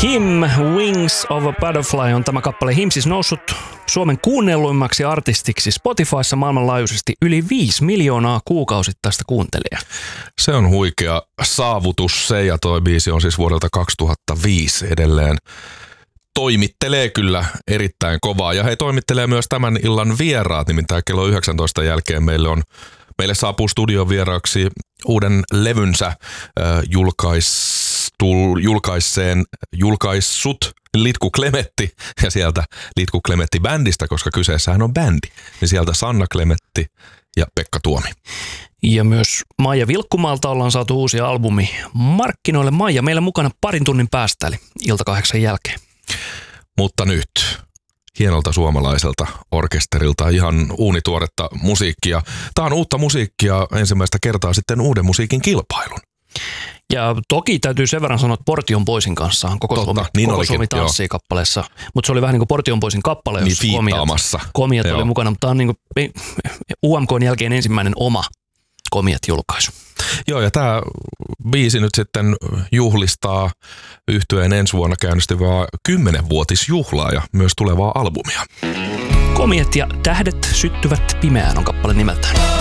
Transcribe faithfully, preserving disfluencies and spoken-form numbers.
Him, Wings of a Butterfly on tämä kappale. Him siis noussut Suomen kuunnelluimmaksi artistiksi Spotifyssa maailmanlaajuisesti yli viisi miljoonaa kuukausittaista kuuntelijaa. Se on huikea saavutus se, ja toi biisi on siis vuodelta kaksituhattaviisi edelleen. Toimittelee kyllä erittäin kovaa, ja he toimittelee myös tämän illan vieraat, nimittäin kello yhdeksäntoista jälkeen meille on Meille saapuu studion vieraaksi uuden levynsä äh, julkaistul, julkaisseen, julkaissut Litku Klemetti, ja sieltä Litku Klemetti bändistä, koska kyseessähän on bändi, niin sieltä Sanna Klemetti ja Pekka Tuomi. Ja myös Maija Vilkkumaalta ollaan saatu uusi albumi markkinoille. Maija meillä mukana parin tunnin päästä, eli ilta kahdeksan jälkeen. Mutta nyt hienolta suomalaiselta orkesterilta ihan uunituoretta musiikkia. Tämä on uutta musiikkia ensimmäistä kertaa sitten uuden musiikin kilpailun. Ja toki täytyy sen verran sanoa, että Portion Boysin kanssa on koko Totta, Suomi, niin koko olikin, Suomi tanssii kappaleessa. Mutta se oli vähän niin kuin Portion Boysin kappale, jos niin komiat, komiat oli mukana. Mutta tämä on niin kuin U M K:n jälkeen ensimmäinen oma komiat julkaisu. Joo, ja tämä biisi nyt sitten juhlistaa yhtyeen ensi vuonna käynnistyvää kymmenvuotisjuhlaa ja myös tulevaa albumia. Komiat ja tähdet syttyvät pimeään on kappale nimeltään.